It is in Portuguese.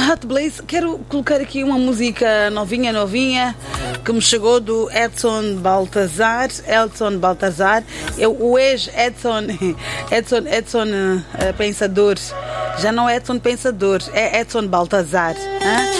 Hot Blaze, quero colocar aqui uma música novinha, que me chegou do Edson Baltazar. O ex-Edson Pensador. Já não é Edson Pensador, é Edson Baltazar.